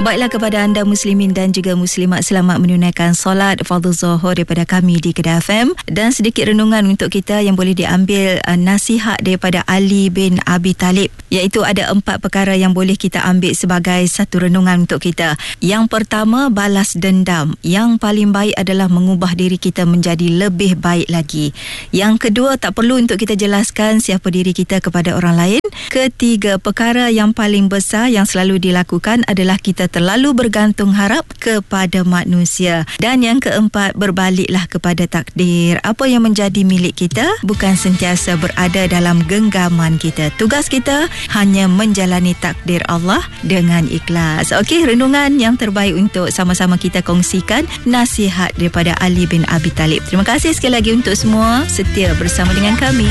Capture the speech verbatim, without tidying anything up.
Baiklah, kepada anda muslimin dan juga muslimat, selamat menunaikan solat Fardhu Zuhur daripada kami di Kedah F M. Dan sedikit renungan untuk kita yang boleh diambil uh, nasihat daripada Ali bin Abi Talib, iaitu ada empat perkara yang boleh kita ambil sebagai satu renungan untuk kita. Yang pertama, balas dendam. Yang paling baik adalah mengubah diri kita menjadi lebih baik lagi. Yang kedua, tak perlu untuk kita jelaskan siapa diri kita kepada orang lain. Ketiga, perkara yang paling besar yang selalu dilakukan adalah kita terlalu bergantung harap kepada manusia. Dan yang keempat, berbaliklah kepada takdir. Apa yang menjadi milik kita bukan sentiasa berada dalam genggaman kita. Tugas kita hanya menjalani takdir Allah dengan ikhlas. Okey, renungan yang terbaik untuk sama-sama kita kongsikan, nasihat daripada Ali bin Abi Talib. Terima kasih sekali lagi untuk semua setia bersama dengan kami.